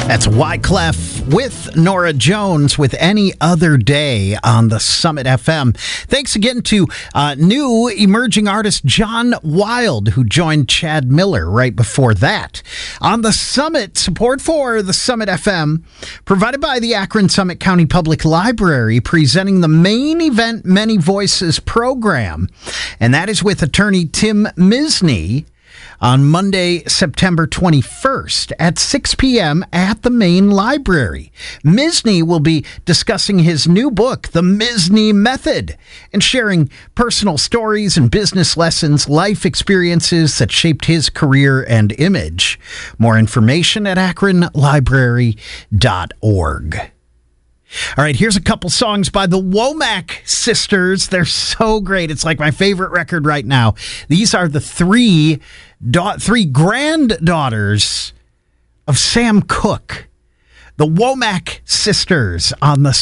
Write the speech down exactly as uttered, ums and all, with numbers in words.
That's Wyclef with Nora Jones with Any Other Day on the Summit F M. Thanks again to uh, new emerging artist John Wild, who joined Chad Miller right before that. On the Summit, support for the Summit F M, provided by the Akron Summit County Public Library, presenting the main event Many Voices program. And that is with attorney Tim Misny on Monday, September twenty-first at six p.m. at the main library. Misny will be discussing his new book, The Misny Method, and sharing personal stories and business lessons, life experiences that shaped his career and image. More information at akron library dot org. All right, here's a couple songs by the Womack sisters. They're so great. It's like my favorite record right now. These are the three, da- three granddaughters of Sam Cooke. The Womack sisters on the